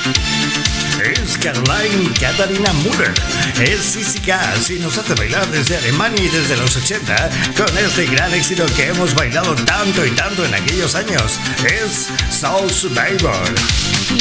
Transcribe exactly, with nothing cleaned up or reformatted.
Es Caroline Katharina Müller. Es física, y nos hace bailar desde Alemania y desde los ochenta con este gran éxito que hemos bailado tanto y tanto en aquellos años. Es Soul Survivor.